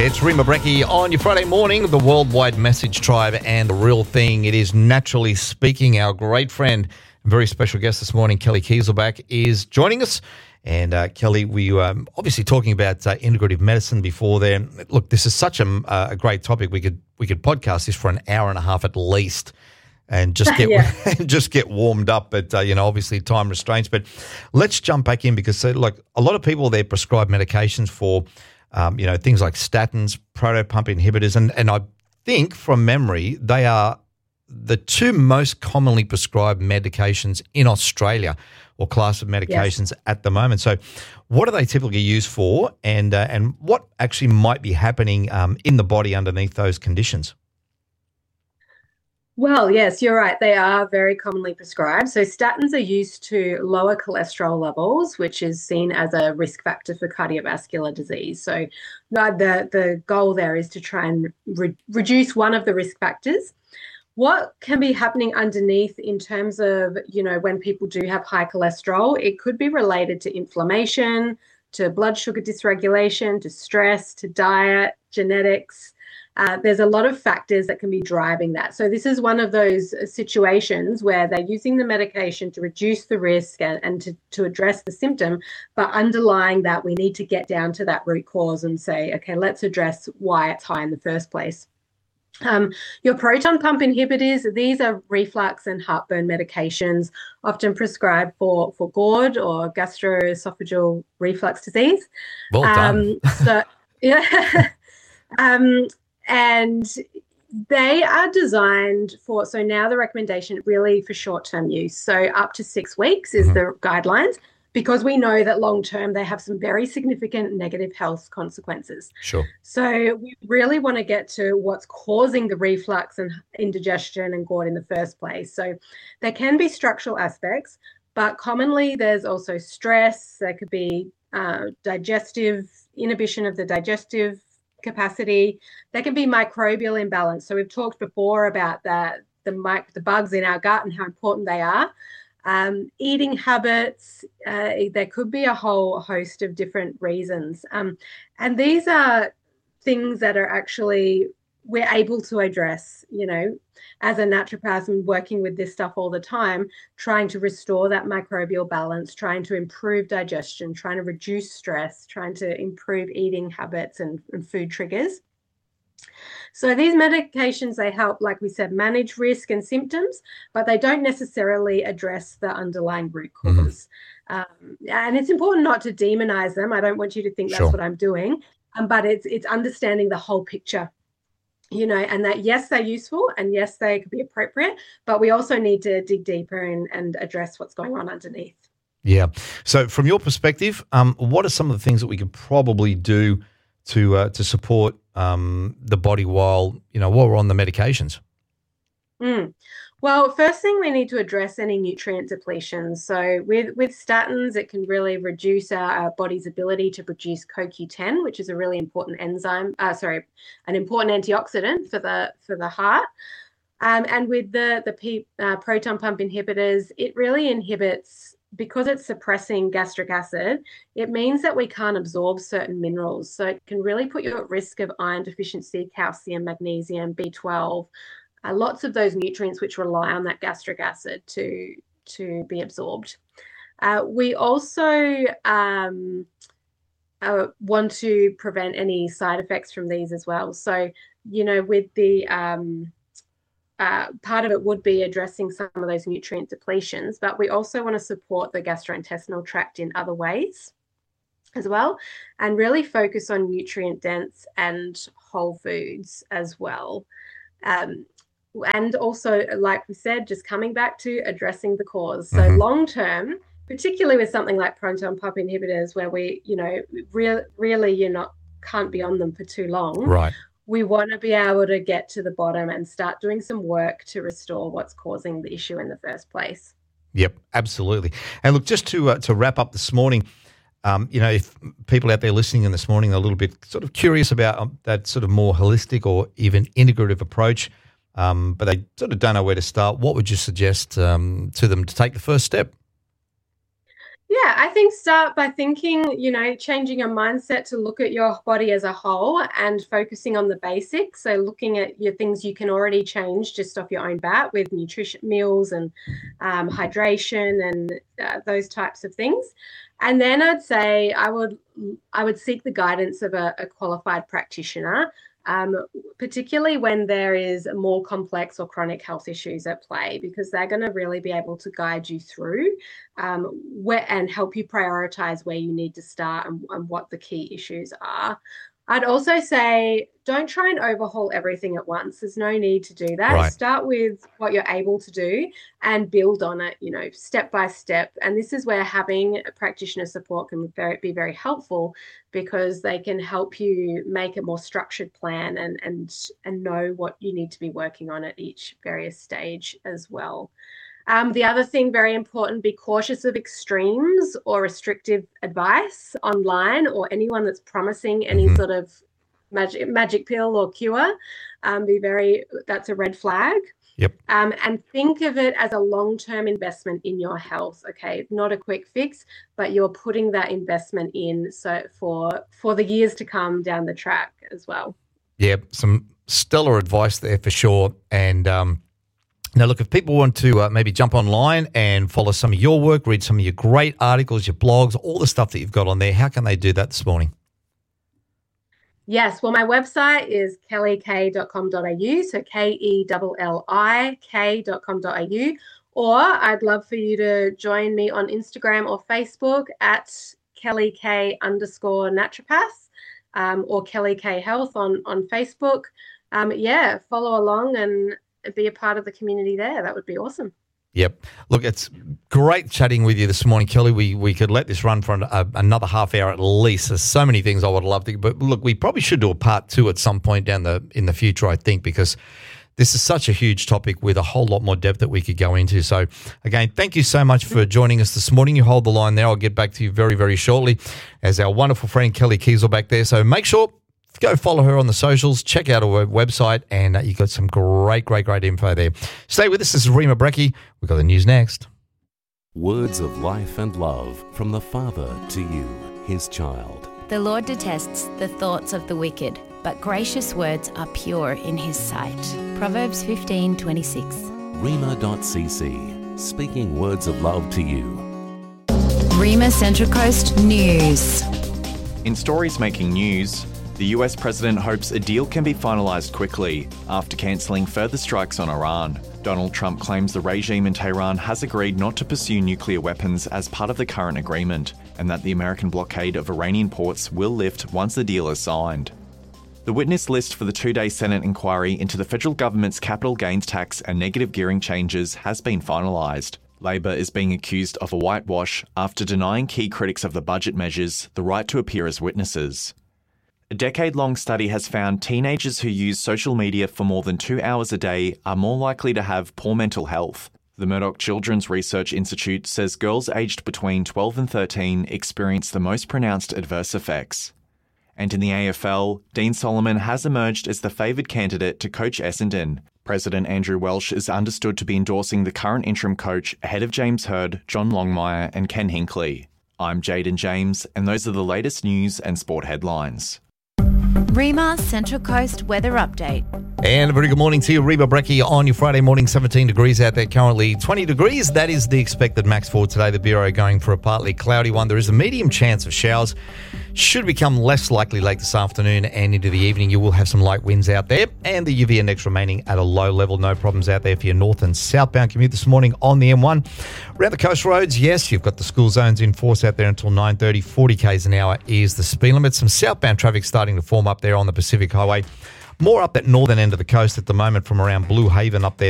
It's Rima Brecki on your Friday morning, the Worldwide Message Tribe and the real thing. It is Naturally Speaking. Our great friend, very special guest this morning, Kelly Kieselbach, is joining us. And Kelly, we were obviously talking about integrative medicine before there. Look, this is such a great topic. We could podcast this for an hour and a half at least, and just get just get warmed up. But obviously time restraints. But let's jump back in because look, a lot of people they prescribe medications for things like statins, proton pump inhibitors, and I think from memory they are the two most commonly prescribed medications in Australia, or class of medications at the moment. So what are they typically used for, and what actually might be happening in the body underneath those conditions? Well, yes, you're right. They are very commonly prescribed. So statins are used to lower cholesterol levels, which is seen as a risk factor for cardiovascular disease. So the goal there is to try and reduce one of the risk factors. What can be happening underneath in terms of, when people do have high cholesterol, it could be related to inflammation, to blood sugar dysregulation, to stress, to diet, genetics. There's a lot of factors that can be driving that. So this is one of those situations where they're using the medication to reduce the risk and to address the symptom, but underlying that, we need to get down to that root cause and say, okay, let's address why it's high in the first place. Your proton pump inhibitors, these are reflux and heartburn medications often prescribed for GORD or gastroesophageal reflux disease. Well done. And they are designed for, so now the recommendation really for short-term use. So up to 6 weeks is the guidelines, because we know that long-term they have some very significant negative health consequences. Sure. So we really want to get to what's causing the reflux and indigestion and GORD in the first place. So there can be structural aspects, but commonly there's also stress. There could be inhibition of the digestive capacity. There can be microbial imbalance. So we've talked before about the bugs in our gut and how important they are. Eating habits, there could be a whole host of different reasons. And these are things that are actually we're able to address, as a naturopath and working with this stuff all the time, trying to restore that microbial balance, trying to improve digestion, trying to reduce stress, trying to improve eating habits and food triggers. So these medications, they help, like we said, manage risk and symptoms, but they don't necessarily address the underlying root cause. And it's important not to demonize them. I don't want you to think that's what I'm doing, but it's understanding the whole picture. And that, yes, they're useful and yes, they could be appropriate, but we also need to dig deeper and address what's going on underneath. Yeah. So from your perspective, what are some of the things that we could probably do to support the body while we're on the medications? Well, first thing, we need to address any nutrient depletion. So with statins, it can really reduce our body's ability to produce CoQ10, which is a really important enzyme. An important antioxidant for the heart. And with the proton pump inhibitors, it really inhibits, because it's suppressing gastric acid. It means that we can't absorb certain minerals. So it can really put you at risk of iron deficiency, calcium, magnesium, B12. Lots of those nutrients which rely on that gastric acid to be absorbed. We also want to prevent any side effects from these as well. So, with the part of it would be addressing some of those nutrient depletions, but we also want to support the gastrointestinal tract in other ways as well, and really focus on nutrient dense and whole foods as well. And also, like we said, just coming back to addressing the cause. So long term, particularly with something like proton pump inhibitors, where we, really can't be on them for too long. Right. We want to be able to get to the bottom and start doing some work to restore what's causing the issue in the first place. Yep, absolutely. And look, just to wrap up this morning, if people out there listening in this morning are a little bit sort of curious about that sort of more holistic or even integrative approach, but they sort of don't know where to start, what would you suggest to them to take the first step? Yeah, I think start by thinking, changing your mindset to look at your body as a whole and focusing on the basics. So looking at your things you can already change just off your own bat with nutrition, meals and hydration and those types of things. And then I'd say I would seek the guidance of a qualified practitioner, particularly when there is more complex or chronic health issues at play, because they're going to really be able to guide you through and help you prioritize where you need to start and what the key issues are. I'd also say don't try and overhaul everything at once. There's no need to do that. Right. Start with what you're able to do and build on it, step by step. And this is where having a practitioner support can be very helpful, because they can help you make a more structured plan and know what you need to be working on at each various stage as well. The other thing, very important, be cautious of extremes or restrictive advice online or anyone that's promising any sort of magic pill or cure. That's a red flag. Yep. And think of it as a long-term investment in your health. Okay, not a quick fix, but you're putting that investment in so for the years to come down the track as well. Yeah, some stellar advice there for sure. And now, look, if people want to maybe jump online and follow some of your work, read some of your great articles, your blogs, all the stuff that you've got on there, how can they do that this morning? Yes, well, my website is kellyk.com.au, so kellik.com.au, or I'd love for you to join me on Instagram or Facebook at kellyk_naturopath or Kelly K Health on Facebook. Follow along and be a part of the community there. That would be awesome. Yep. Look, it's great chatting with you this morning, Kelly. We could let this run for another half hour at least. There's so many things I would love to, but look, we probably should do a part 2 at some point in the future, I think, because this is such a huge topic with a whole lot more depth that we could go into. So again, thank you so much for joining us this morning. You hold the line there. I'll get back to you very, very shortly as our wonderful friend Kelly Kiesel back there. So make sure go follow her on the socials, check out her website, and you got some great info there. Stay with us. This is Rima Brecky. We've got the news next. Words of life and love from the Father to you, his child. The Lord detests the thoughts of the wicked, but gracious words are pure in his sight. Proverbs 15:26. Rima.cc, speaking words of love to you. Rima Central Coast News. In stories making news, the US president hopes a deal can be finalised quickly after cancelling further strikes on Iran. Donald Trump claims the regime in Tehran has agreed not to pursue nuclear weapons as part of the current agreement, and that the American blockade of Iranian ports will lift once the deal is signed. The witness list for the 2-day Senate inquiry into the federal government's capital gains tax and negative gearing changes has been finalised. Labor is being accused of a whitewash after denying key critics of the budget measures the right to appear as witnesses. A decade-long study has found teenagers who use social media for more than 2 hours a day are more likely to have poor mental health. The Murdoch Children's Research Institute says girls aged between 12 and 13 experience the most pronounced adverse effects. And in the AFL, Dean Solomon has emerged as the favoured candidate to coach Essendon. President Andrew Welsh is understood to be endorsing the current interim coach ahead of James Hird, John Longmire and Ken Hinkley. I'm Jaden James, and those are the latest news and sport headlines. Rima Central Coast Weather Update. And a very good morning to you, Reba Brecky, on your Friday morning. 17 degrees out there currently, 20 degrees. That is the expected max for today. The Bureau going for a partly cloudy one. There is a medium chance of showers. Should become less likely late this afternoon and into the evening. You will have some light winds out there, and the UV index remaining at a low level. No problems out there for your north and southbound commute this morning on the M1. Around the coast roads, yes, you've got the school zones in force out there until 9:30. 40 k's an hour is the speed limit. Some southbound traffic starting to form up there on the Pacific Highway. More up that northern end of the coast at the moment from around Blue Haven up there.